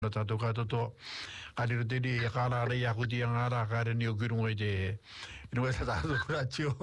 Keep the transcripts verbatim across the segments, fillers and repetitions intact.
no tātou katoto kariro te ni kara rei aku ti angara kare ni o kirunga i te inua sa tātou ratio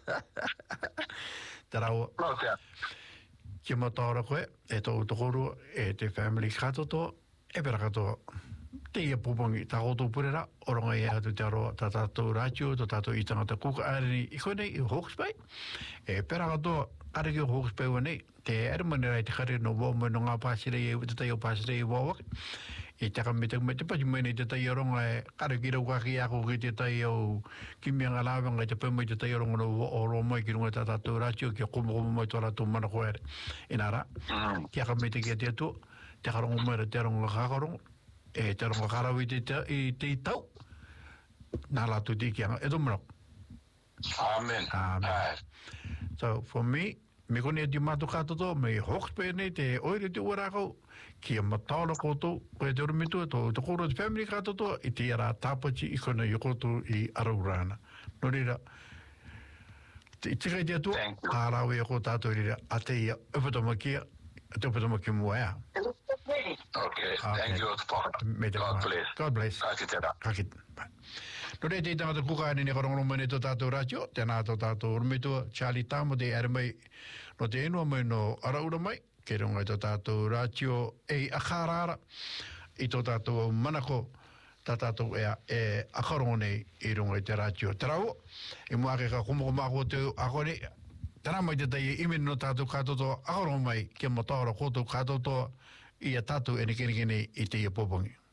tarau ki mataora koe e tō utokoro e te family katoto e pera katoa te ia pupongi tā koto purera oronga i atu te aroa tā tātou ratio tā tātou i tangata kuka aere i koe nei i Hawke's Bay e pera katoa kare ki o Hawke's Bay wanei te erumani rai te kare no wōmai no ngā pāsirei e te tai o pāsirei e wāwak e taka me te me te pati mene te tai aronga e kare ki rau kaki ako ki te tai au ki mea ngā lāwanga i te pēmai te tai aronga no o roa mai ki runga tā tātou ratio ki a kumu kumu mai tō rātou mana koere e nā rā ki aka me te ki a te atua te karongo mai ra te aronga kakarongo e te aronga karau i te i te i tau nā rātou te ki anga e tō mara Amen. Amen. So for me, me kone e ti mātou katoto, me Hawke's Bay nei te oire te uarakau, ki a mataora koutou, koe te urumitua, tō te koro te family katoto, i te ara tāpachi i kona i koutou i Araurana. No rira, te tika i te atua, ka rau e ko tātou rira, a te ia, upatamakia, a te upatamakia mua ea. Okay, thank you, Father. God bless. God bless. Kakitera. Kakitera. No re te tangata kukaani ne karongono mene tō tātou ratio, tēnā tō tātou urumitua, Charlie Tamo te ere mai, no te enua mai no araura mai, ke runga i tō tātou ratio e akarara, i tō tātou manako, tā tātou ea e akarongo nei i runga i te ratio. Te rau, i mua ke ka kumoko mako te akone, tēnā mai te tai imeni no tātou katoto, akarongo mai, ke mataora koto katoto, i a tātou ene kene kene i te ia popongi.